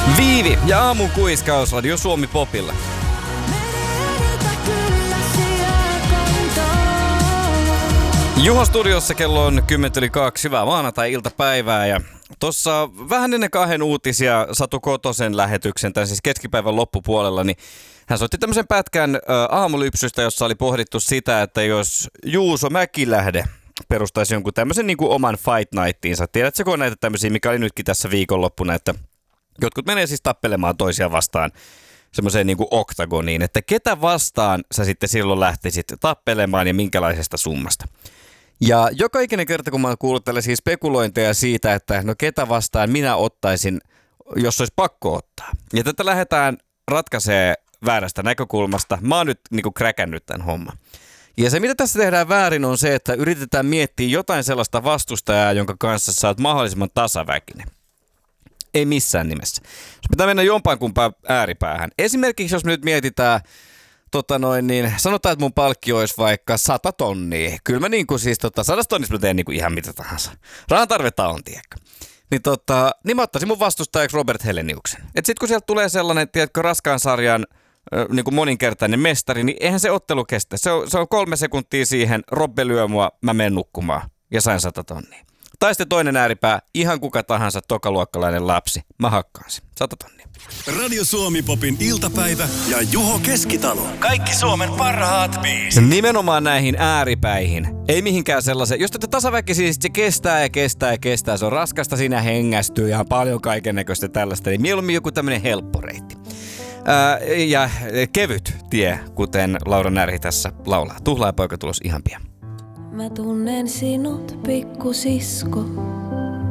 Viivi ja aamun kuiskaus Radio Suomi Popilla. Juho studiossa kello on 10:02. Hyvää maanantai-iltapäivää ja tuossa vähän ennen 2 uutisia Satu Kotosen lähetyksen, tai siis keskipäivän loppupuolella, niin hän soitti tämmöisen pätkän aamulypsystä, jossa oli pohdittu sitä, että jos Juuso Mäkilähde perustaisi jonkun tämmöisen niin kuin oman fight nightinsa. Tiedätkö, kun on näitä tämmöisiä, mikä oli nytkin tässä viikonloppuna, että jotkut menee siis tappelemaan toisia vastaan semmoiseen niin kuin oktagoniin, että ketä vastaan sä sitten silloin lähtisit tappelemaan ja minkälaisesta summasta. Ja joka ikinen kerta, kun mä oon kuullut tällaisia spekulointeja siitä, että no ketä vastaan minä ottaisin, jos olisi pakko ottaa. Ja tätä lähdetään ratkaisee väärästä näkökulmasta. Mä oon nyt niinku kräkännyt tämän homman. Ja se, mitä tässä tehdään väärin, on se, että yritetään miettiä jotain sellaista vastustajaa, jonka kanssa sä oot mahdollisimman tasaväkinen. Ei missään nimessä. Se pitää mennä jompaan kumpaan ääripäähän. Esimerkiksi jos me nyt mietitään, sanotaan, että mun palkki olisi vaikka 100 tonnia. Kyllä mä niin kuin siis 100 tonnissa mä teen niin kuin ihan mitä tahansa. Rahan tarvetta on, tiedätkö. Niin mä ottaisin mun vastustajaksi Robert Heleniuksen. Et sit kun sieltä tulee sellainen, tiedätkö, raskaan sarjan niin kuin moninkertainen mestari, niin eihän se ottelu kestä. Se on 3 sekuntia siihen, Robbe lyö mua, mä menen nukkumaan ja sain 100 tonnia. Tai sitten toinen ääripää, ihan kuka tahansa tokaluokkalainen lapsi. Mä hakkaan sen. 100 tonnia. Radio Suomi Popin iltapäivä ja Juho Keskitalo. Kaikki Suomen parhaat biisit. Nimenomaan näihin ääripäihin. Ei mihinkään sellaisen. Jos tätä tasaväkisiä, se kestää ja kestää ja kestää. Se on raskasta, siinä hengästyy ja paljon kaikennäköistä tällaista. Niin mieluummin joku tämmöinen helppo reitti. Ja kevyt tie, kuten Laura Närhi tässä laulaa. Tuhlaajapoika tulos ihan pian. Mä tunnen sinut, pikkusisko.